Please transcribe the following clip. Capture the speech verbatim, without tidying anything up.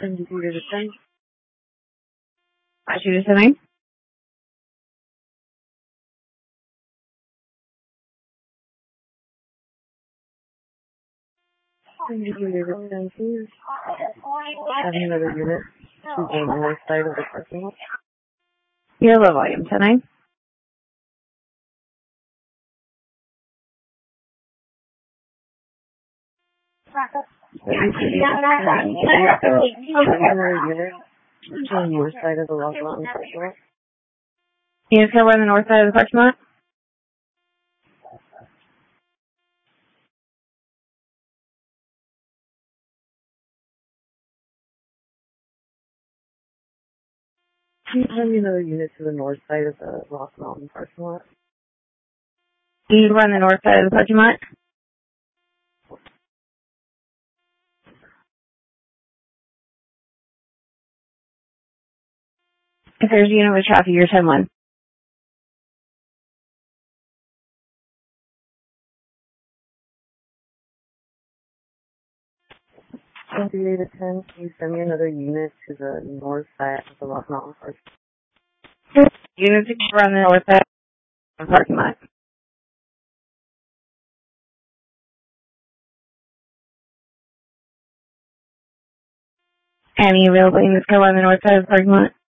And you do the same. I should do something. And you do the same, please. Have another unit to the north side of the parking lot. Your low volume tonight. On the north side of the Lost Mountain parking lot. Can you just go on the north side of the parking lot? Can you have another unit to the north side of the Lost Mountain parking lot? Can you run the north side of the parking lot? If there's a unit with traffic, you're ten one. twenty-eight to ten, can you send me another unit to the north side of the Lost Mountain parking lot? Unit to run the north side of the parking lot. Any available units go on the north side of the parking lot?